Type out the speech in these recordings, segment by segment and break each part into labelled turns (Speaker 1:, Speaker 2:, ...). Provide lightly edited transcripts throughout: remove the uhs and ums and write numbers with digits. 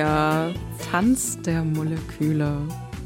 Speaker 1: Ja, Tanz der Moleküle.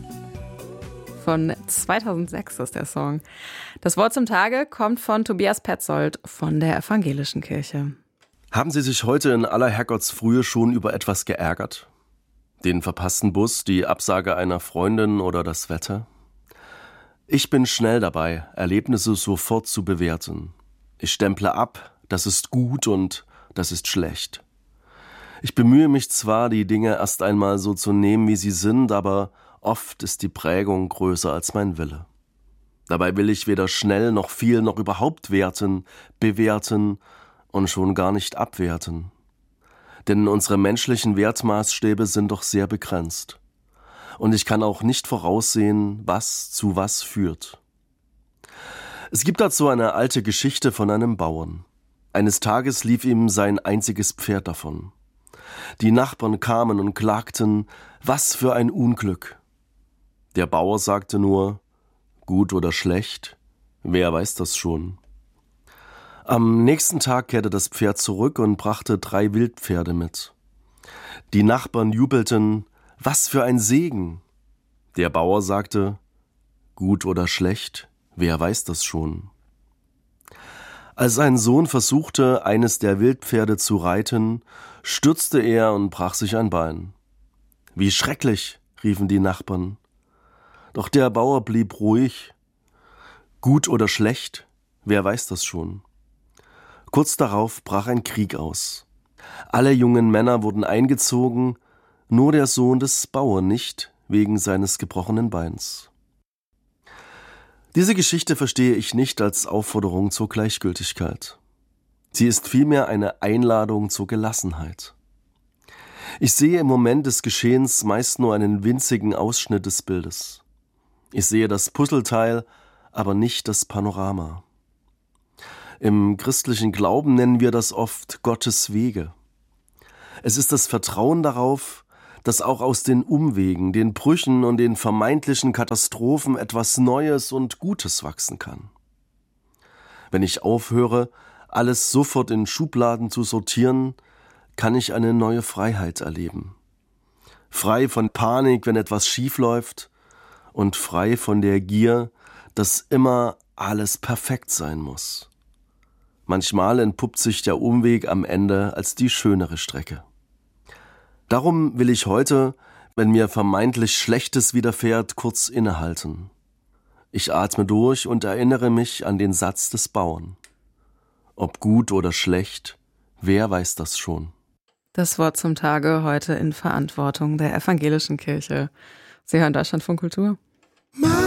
Speaker 1: Von 2006 ist der Song. Das Wort zum Tage kommt von Tobias Petzold von der Evangelischen Kirche.
Speaker 2: Haben Sie sich heute in aller Herrgottsfrühe schon über etwas geärgert? Den verpassten Bus, die Absage einer Freundin oder das Wetter? Ich bin schnell dabei, Erlebnisse sofort zu bewerten. Ich stemple ab, das ist gut und das ist schlecht. Ich bemühe mich zwar, die Dinge erst einmal so zu nehmen, wie sie sind, aber oft ist die Prägung größer als mein Wille. Dabei will ich weder schnell noch viel noch überhaupt werten, bewerten und schon gar nicht abwerten. Denn unsere menschlichen Wertmaßstäbe sind doch sehr begrenzt. Und ich kann auch nicht voraussehen, was zu was führt. Es gibt dazu eine alte Geschichte von einem Bauern. Eines Tages lief ihm sein einziges Pferd davon. Die Nachbarn kamen und klagten, was für ein Unglück. Der Bauer sagte nur, gut oder schlecht, wer weiß das schon. Am nächsten Tag kehrte das Pferd zurück und brachte 3 Wildpferde mit. Die Nachbarn jubelten, was für ein Segen. Der Bauer sagte, gut oder schlecht, wer weiß das schon. Als ein Sohn versuchte, eines der Wildpferde zu reiten, stürzte er und brach sich ein Bein. Wie schrecklich, riefen die Nachbarn. Doch der Bauer blieb ruhig. Gut oder schlecht, wer weiß das schon. Kurz darauf brach ein Krieg aus. Alle jungen Männer wurden eingezogen, nur der Sohn des Bauern nicht, wegen seines gebrochenen Beins. Diese Geschichte verstehe ich nicht als Aufforderung zur Gleichgültigkeit. Sie ist vielmehr eine Einladung zur Gelassenheit. Ich sehe im Moment des Geschehens meist nur einen winzigen Ausschnitt des Bildes. Ich sehe das Puzzleteil, aber nicht das Panorama. Im christlichen Glauben nennen wir das oft Gottes Wege. Es ist das Vertrauen darauf, dass auch aus den Umwegen, den Brüchen und den vermeintlichen Katastrophen etwas Neues und Gutes wachsen kann. Wenn ich aufhöre, alles sofort in Schubladen zu sortieren, kann ich eine neue Freiheit erleben. Frei von Panik, wenn etwas schief läuft, und frei von der Gier, dass immer alles perfekt sein muss. Manchmal entpuppt sich der Umweg am Ende als die schönere Strecke. Darum will ich heute, wenn mir vermeintlich Schlechtes widerfährt, kurz innehalten. Ich atme durch und erinnere mich an den Satz des Bauern. Ob gut oder schlecht, wer weiß das schon?
Speaker 1: Das Wort zum Tage heute in Verantwortung der Evangelischen Kirche. Sie hören Deutschlandfunk Kultur.